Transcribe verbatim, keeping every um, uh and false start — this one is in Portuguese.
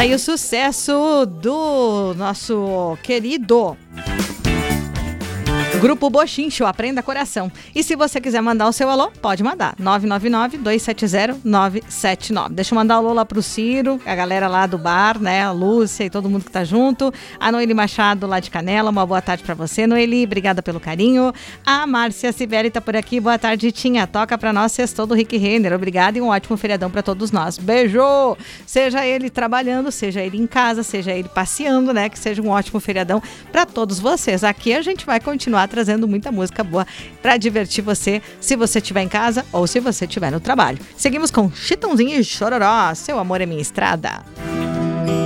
Daí o sucesso do nosso querido Grupo Bochincho, Aprenda Coração. E se você quiser mandar o seu alô, pode mandar. nove nove nove, dois sete zero, nove sete nove. Deixa eu mandar um alô lá pro Ciro, a galera lá do bar, né? A Lúcia e todo mundo que tá junto. A Noeli Machado lá de Canela, uma boa tarde pra você, Noeli. Obrigada pelo carinho. A Márcia Sibeli tá por aqui. Boa tarde, Tinha. Toca pra nós, sextou do Rick Renner. Obrigada e um ótimo feriadão pra todos nós. Beijo! Seja ele trabalhando, seja ele em casa, seja ele passeando, né? Que seja um ótimo feriadão pra todos vocês. Aqui a gente vai continuar trazendo muita música boa para divertir você, se você estiver em casa ou se você estiver no trabalho. Seguimos com Chitãozinho e Chororó, Seu Amor é Minha Estrada.